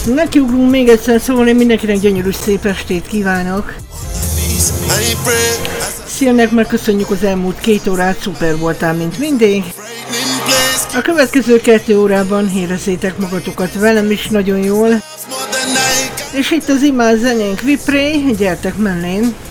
Nekiugrunk még egyszer, szóval én mindenkinek gyönyörű szép estét kívánok. Szilnek, megköszönjük az elmúlt 2 órát, szuper voltál, mint mindig. A következő 2 órában érezzétek magatokat velem is nagyon jól. És itt az imád zenénk, We Pray, gyertek mellén.